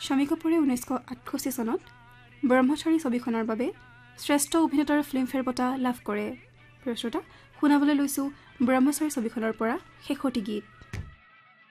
শমী কাপুৰে 1968 চনত ব্ৰহ্মচাৰী ছবিখনৰ বাবে শ্ৰেষ্ঠ অভিনেতাৰ ফিল্মফেয়াৰ বঁটা লাভ কৰে। প্ৰিয় শ্ৰোতা, শুনাবলৈ লৈছো ব্ৰহ্মচাৰী ছবিখনৰ পৰা শেষতি গীত।